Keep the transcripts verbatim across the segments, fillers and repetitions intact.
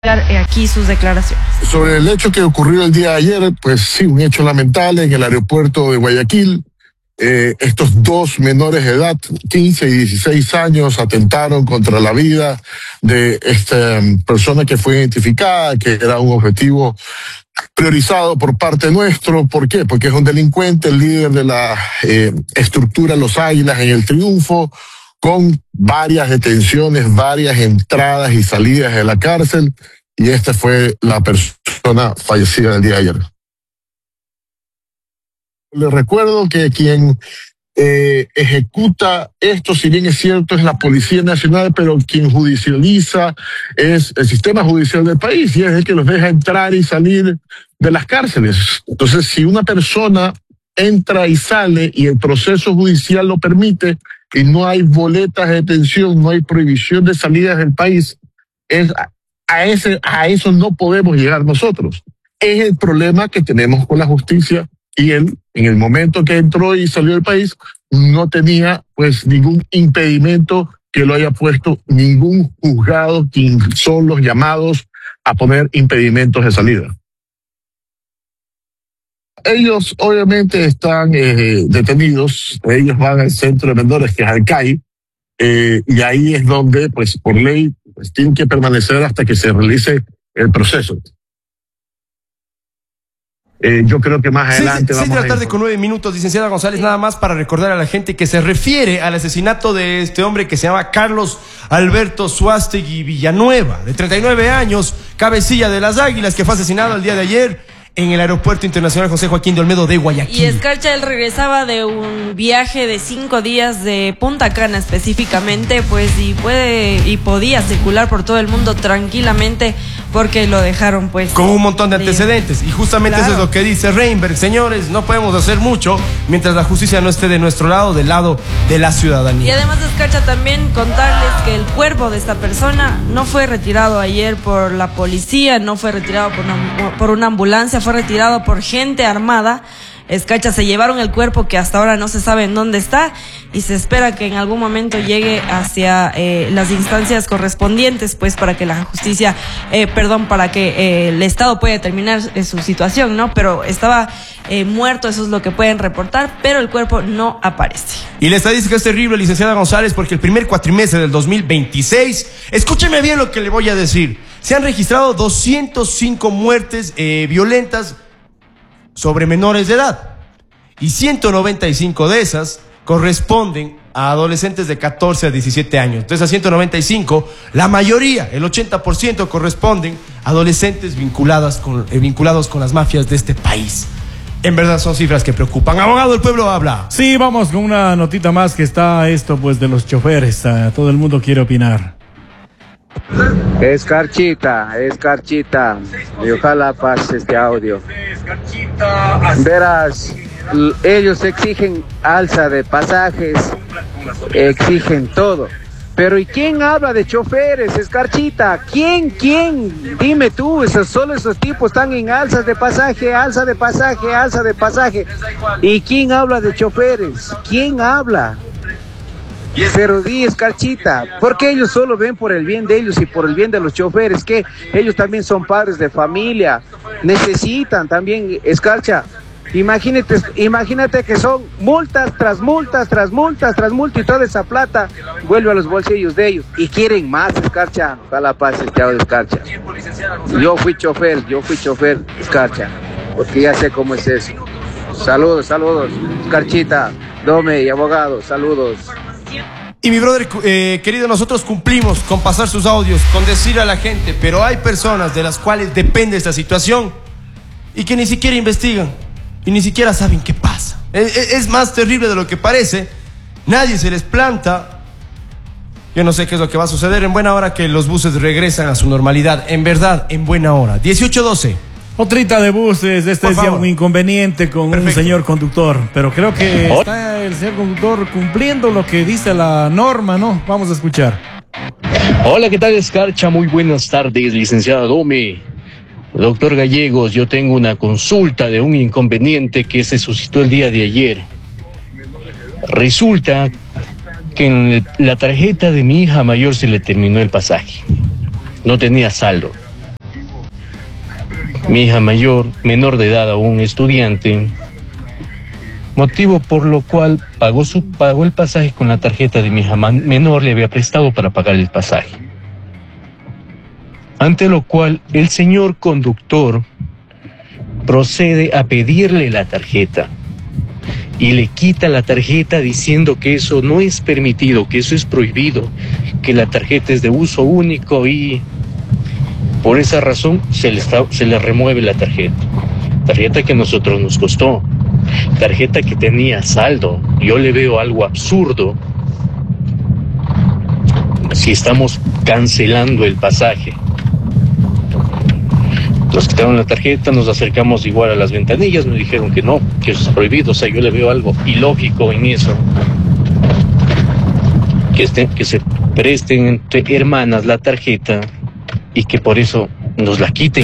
aquí sus declaraciones. Sobre el hecho que ocurrió el día de ayer, pues sí, un hecho lamentable en el aeropuerto de Guayaquil. Eh, estos dos menores de edad, quince y dieciséis años, atentaron contra la vida de esta um, persona que fue identificada, que era un objetivo priorizado por parte nuestro. ¿Por qué? Porque es un delincuente, el líder de la eh, estructura Los Águilas en el Triunfo, con varias detenciones, varias entradas y salidas de la cárcel, y esta fue la persona fallecida el día de ayer. Les recuerdo que quien eh, ejecuta esto, si bien es cierto, es la Policía Nacional, pero quien judicializa es el sistema judicial del país, y es el que los deja entrar y salir de las cárceles. Entonces, si una persona entra y sale y el proceso judicial lo permite, y no hay boletas de detención, no hay prohibición de salidas del país, es a, ese, a eso no podemos llegar nosotros. Es el problema que tenemos con la justicia, y él, en el momento que entró y salió del país, no tenía pues ningún impedimento que lo haya puesto ningún juzgado, quien son los llamados a poner impedimentos de salida. Ellos obviamente están eh, detenidos, ellos van al centro de menores, que es al C A I, eh, y ahí es donde, pues por ley, pues, tienen que permanecer hasta que se realice el proceso. Eh, yo creo que más adelante seis, vamos seis de la a tarde ir. con nueve minutos, licenciada González, nada más para recordar a la gente que se refiere al asesinato de este hombre que se llama Carlos Alberto Suástegui Villanueva, de treinta y nueve años, cabecilla de las Águilas, que fue asesinado el día de ayer en el Aeropuerto Internacional José Joaquín de Olmedo de Guayaquil. Y Escarcha, él regresaba de un viaje de cinco días de Punta Cana específicamente, pues, y puede y podía circular por todo el mundo tranquilamente, porque lo dejaron, pues, con un montón de antecedentes. Y justamente claro. Eso es lo que dice Reinberg. Señores, no podemos hacer mucho mientras la justicia no esté de nuestro lado, del lado de la ciudadanía. Y además, Escarcha, también contarles que el cuerpo de esta persona no fue retirado ayer por la policía, no fue retirado por una, por una ambulancia, fue retirado por gente armada. Escarcha, se llevaron el cuerpo, que hasta ahora no se sabe en dónde está, y se espera que en algún momento llegue hacia eh, las instancias correspondientes, pues, para que la justicia, eh, perdón, para que eh, el Estado pueda determinar eh, su situación, ¿no? Pero estaba eh, muerto, eso es lo que pueden reportar, pero el cuerpo no aparece. Y la estadística es terrible, licenciada González, porque el primer cuatrimestre del dos mil veintiséis, escúcheme bien lo que le voy a decir, se han registrado doscientas cinco muertes eh, violentas sobre menores de edad, y ciento noventa y cinco de esas corresponden a adolescentes de catorce a diecisiete años. Entonces, a ciento noventa y cinco, la mayoría, el ochenta por ciento, corresponden a adolescentes vinculadas con, eh, vinculados con las mafias de este país. En verdad son cifras que preocupan. Abogado, el pueblo habla. Sí, vamos con una notita más, que está esto pues de los choferes. Uh, todo el mundo quiere opinar. Escarchita, Escarchita, y ojalá pase este audio. Verás, ellos exigen alza de pasajes, exigen todo. Pero ¿y quién habla de choferes, Escarchita? ¿Quién, quién? Dime tú, esos, solo esos tipos están en alzas de pasaje, alza de pasaje, alza de pasaje. ¿Y quién habla de choferes? ¿Quién habla? Pero di, Escarchita, porque ellos solo ven por el bien de ellos y por el bien de los choferes, que ellos también son padres de familia, necesitan también, Escarcha. Imagínate, imagínate que son multas tras multas, tras multas, tras multas, y toda esa plata vuelve a los bolsillos de ellos y quieren más, Escarcha. Ojalá pase este audio, Escarcha. Yo fui chofer, yo fui chofer, Escarcha, porque ya sé cómo es eso. Saludos, saludos, Escarchita, Dome y abogado, saludos. Y mi brother, eh, querido, nosotros cumplimos con pasar sus audios, con decir a la gente, pero hay personas de las cuales depende esta situación y que ni siquiera investigan y ni siquiera saben qué pasa. Es, es más terrible de lo que parece. Nadie se les planta. Yo no sé qué es lo que va a suceder. En buena hora que los buses regresan a su normalidad. En verdad, en buena hora. dieciocho doce. Otrita de buses, este Por es ya favor. un inconveniente con Perfecto. un señor conductor, pero creo que está el señor conductor cumpliendo lo que dice la norma, ¿no? Vamos a escuchar. Hola, ¿qué tal, Escarcha? Muy buenas tardes, licenciada Dome. Doctor Gallegos, yo tengo una consulta de un inconveniente que se suscitó el día de ayer. Resulta que en la tarjeta de mi hija mayor se le terminó el pasaje. No tenía saldo. mi hija mayor, menor de edad, aún estudiante, motivo por lo cual pagó, su, pagó el pasaje con la tarjeta de mi hija menor, le había prestado para pagar el pasaje. Ante lo cual el señor conductor procede a pedirle la tarjeta y le quita la tarjeta diciendo que eso no es permitido, que eso es prohibido, que la tarjeta es de uso único y por esa razón se le, está, se le remueve la tarjeta. Tarjeta que a nosotros nos costó, tarjeta que tenía saldo. Yo le veo algo absurdo si estamos cancelando el pasaje. Nos quitaron la tarjeta, nos acercamos igual a las ventanillas, me dijeron que no, que eso es prohibido. O sea, yo le veo algo ilógico en eso. Que, estén, que se presten entre hermanas la tarjeta y que por eso nos la quiten.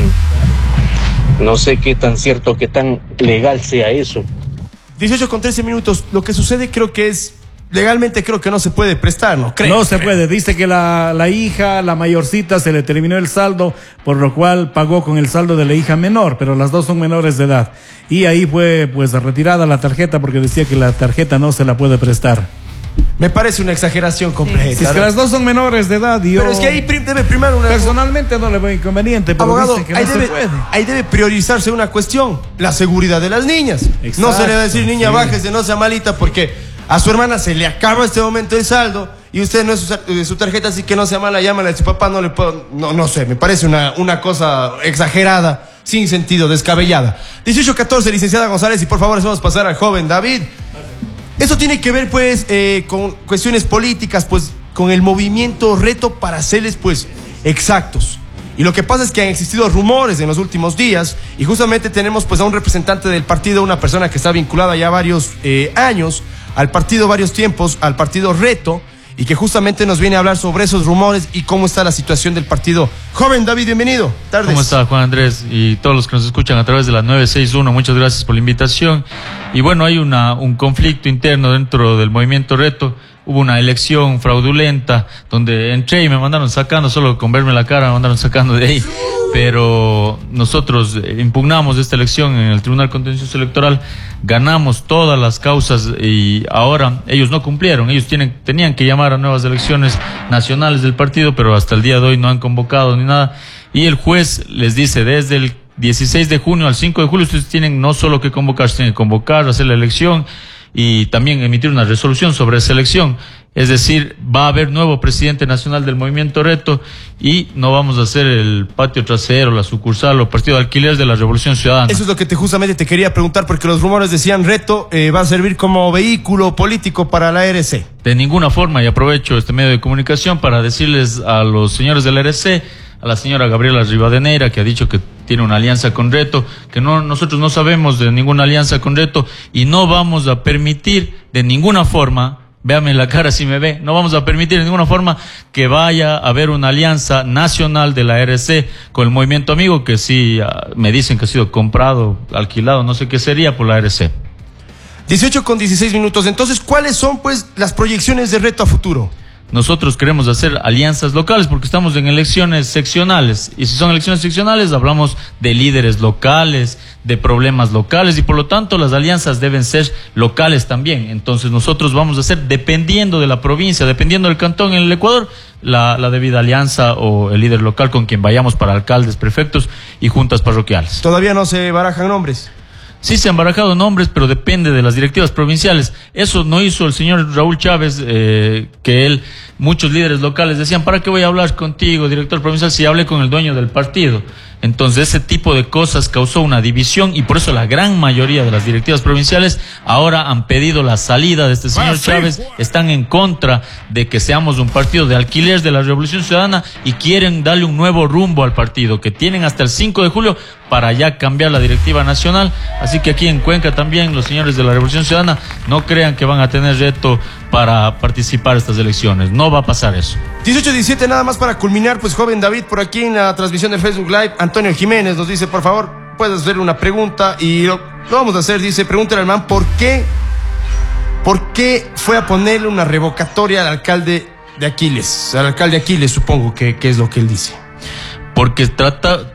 No sé qué tan cierto, qué tan legal sea eso. dieciocho con trece minutos. Lo que sucede creo que es... Legalmente creo que no se puede prestar, ¿no? Creo, no se creo. puede. Dice que la, la hija, la mayorcita, se le terminó el saldo, por lo cual pagó con el saldo de la hija menor, pero las dos son menores de edad. Y ahí fue pues retirada la tarjeta porque decía que la tarjeta no se la puede prestar. Me parece una exageración completa. Si es que las dos son menores de edad y yo... Pero es que ahí prim- debe primar una... Personalmente no le veo inconveniente, pero Abogado, dice que ahí, no debe, se puede. ahí debe priorizarse una cuestión, la seguridad de las niñas. Exacto, no se le va a decir, niña, sí. bájese, no sea malita, porque a su hermana se le acaba este momento el saldo y usted no es su, eh, su tarjeta, así que no sea mala, llámala a su papá, no le puedo... No, no sé, me parece una, una cosa exagerada, sin sentido, descabellada. dieciocho catorce, licenciada González, y por favor hacemos pasar al joven David. Eso tiene que ver, pues, eh, con cuestiones políticas, pues, con el movimiento Reto para serles, pues, exactos. Y lo que pasa es que han existido rumores en los últimos días y justamente tenemos, pues, a un representante del partido, una persona que está vinculada ya varios eh, años al partido, varios tiempos, al partido Reto, y que justamente nos viene a hablar sobre esos rumores y cómo está la situación del partido. Joven David, bienvenido. Tardes. ¿Cómo está, Juan Andrés? Y todos los que nos escuchan a través de la nueve seis uno, muchas gracias por la invitación. Y bueno, hay una, un conflicto interno dentro del movimiento Reto. Hubo una elección fraudulenta donde entré y me mandaron sacando, solo con verme la cara me mandaron sacando de ahí. Pero nosotros impugnamos esta elección en el Tribunal Contencioso Electoral, ganamos todas las causas y ahora ellos no cumplieron. Ellos tienen, tenían que llamar a nuevas elecciones nacionales del partido, pero hasta el día de hoy no han convocado ni nada. Y el juez les dice, desde el dieciséis de junio al cinco de julio, ustedes tienen no solo que convocar, tienen que convocar, hacer la elección y también emitir una resolución sobre esa elección. Es decir, va a haber nuevo presidente nacional del Movimiento Reto y no vamos a hacer el patio trasero, la sucursal o partido de alquiler de la Revolución Ciudadana. Eso es lo que te, justamente te quería preguntar, porque los rumores decían Reto eh, va a servir como vehículo político para la R C. De ninguna forma, y aprovecho este medio de comunicación para decirles a los señores de la R C, a la señora Gabriela Rivadeneira, que ha dicho que tiene una alianza con Reto, que no, nosotros no sabemos de ninguna alianza con Reto y no vamos a permitir de ninguna forma, véame la cara si me ve, no vamos a permitir de ninguna forma que vaya a haber una alianza nacional de la R C con el Movimiento Amigo, que sí uh, me dicen que ha sido comprado, alquilado, no sé qué sería por la R C. dieciocho con dieciséis minutos. Entonces, ¿cuáles son, pues, las proyecciones de Reto a futuro? Nosotros queremos hacer alianzas locales porque estamos en elecciones seccionales y si son elecciones seccionales hablamos de líderes locales, de problemas locales y por lo tanto las alianzas deben ser locales también. Entonces nosotros vamos a hacer, dependiendo de la provincia, dependiendo del cantón en el Ecuador, la, la debida alianza o el líder local con quien vayamos para alcaldes, prefectos y juntas parroquiales. ¿Todavía no se barajan nombres? Sí se han barajado nombres, pero depende de las directivas provinciales. Eso no hizo el señor Raúl Chávez, eh, que él, muchos líderes locales decían, ¿para qué voy a hablar contigo, director provincial, si hablé con el dueño del partido? Entonces ese tipo de cosas causó una división y por eso la gran mayoría de las directivas provinciales ahora han pedido la salida de este señor Chávez, están en contra de que seamos un partido de alquiler de la Revolución Ciudadana y quieren darle un nuevo rumbo al partido, que tienen hasta el cinco de julio para ya cambiar la directiva nacional. Así que aquí en Cuenca también los señores de la Revolución Ciudadana no crean que van a tener reto para participar en estas elecciones, no va a pasar eso. dieciocho diecisiete, nada más para culminar, pues joven David, por aquí en la transmisión de Facebook Live, Antonio Jiménez nos dice, por favor, puedes hacer una pregunta y lo, lo vamos a hacer, dice, pregúntale al man, ¿por qué, por qué fue a ponerle una revocatoria al alcalde de Aquiles? Al alcalde Aquiles, supongo que, que es lo que él dice. Porque trata,